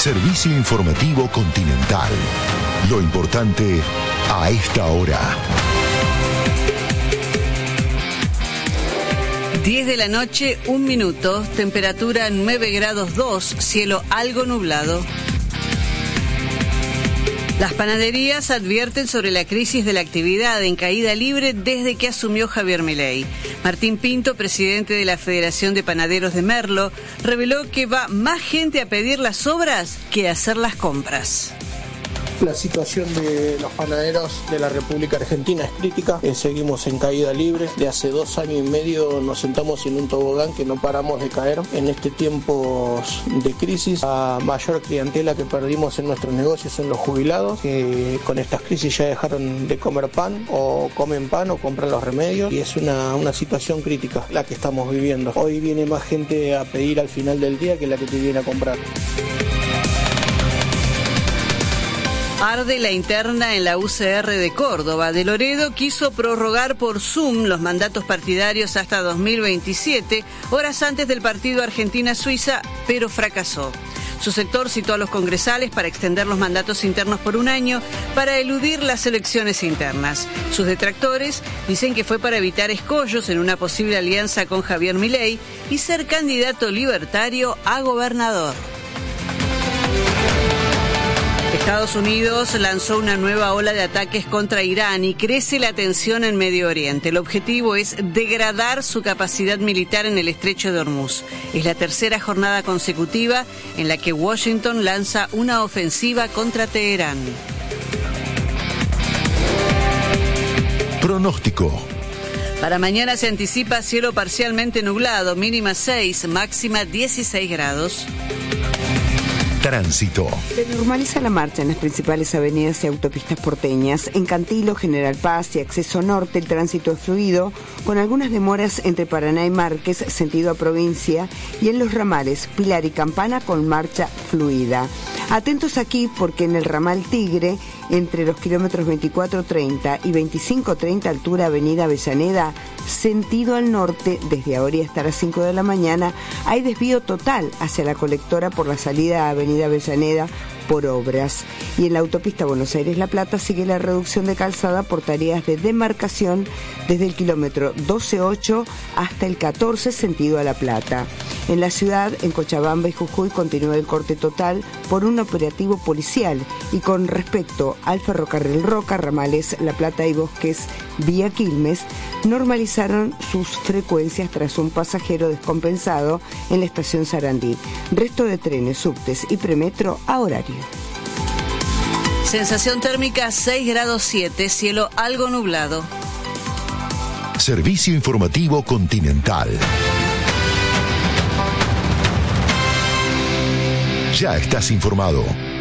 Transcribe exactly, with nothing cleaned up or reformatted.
Servicio informativo Continental. Lo importante a esta hora. diez de la noche, un minuto, temperatura nueve grados dos, cielo algo nublado. Las panaderías advierten sobre la crisis de la actividad en caída libre desde que asumió Javier Milei. Martín Pinto, presidente de la Federación de Panaderos de Merlo, reveló que va más gente a pedir las obras que a hacer las compras. La situación de los panaderos de la República Argentina es crítica, eh, seguimos en caída libre. De hace dos años y medio nos sentamos en un tobogán que no paramos de caer. En este tiempo de crisis, la mayor clientela que perdimos en nuestros negocios son los jubilados, que con estas crisis ya dejaron de comer pan, o comen pan o compran los remedios, y es una, una situación crítica la que estamos viviendo. Hoy viene más gente a pedir al final del día que la que te viene a comprar. Arde la interna en la U C R de Córdoba. De Loredo quiso prorrogar por Zoom los mandatos partidarios hasta dos mil veintisiete, horas antes del partido Argentina-Suiza, pero fracasó. Su sector citó a los congresales para extender los mandatos internos por un año para eludir las elecciones internas. Sus detractores dicen que fue para evitar escollos en una posible alianza con Javier Milei y ser candidato libertario a gobernador. Estados Unidos lanzó una nueva ola de ataques contra Irán y crece la tensión en Medio Oriente. El objetivo es degradar su capacidad militar en el estrecho de Hormuz. Es la tercera jornada consecutiva en la que Washington lanza una ofensiva contra Teherán. Pronóstico. Para mañana se anticipa cielo parcialmente nublado, mínima seis, máxima dieciséis grados. Tránsito. Se normaliza la marcha en las principales avenidas y autopistas porteñas. En Cantilo, General Paz y Acceso Norte el tránsito es fluido, con algunas demoras entre Paraná y Márquez, sentido a provincia, y en los ramales Pilar y Campana con marcha fluida. Atentos aquí porque en el ramal Tigre, entre los kilómetros veinticuatro treinta y veinticinco treinta altura Avenida Avellaneda, sentido al norte, desde ahora y hasta las cinco de la mañana, hay desvío total hacia la colectora por la salida a Avenida Avellaneda por obras. Y en la autopista Buenos Aires-La Plata sigue la reducción de calzada por tareas de demarcación desde el kilómetro doce ocho hasta el catorce sentido a La Plata. En la ciudad, en Cochabamba y Jujuy, continúa el corte total por un operativo policial. Y con respecto al ferrocarril Roca, ramales La Plata y Bosques vía Quilmes, normalizaron sus frecuencias tras un pasajero descompensado en la estación Sarandí. Resto de trenes, subtes y premetro a horario. Sensación térmica seis grados siete, cielo algo nublado. Servicio informativo Continental. Ya estás informado.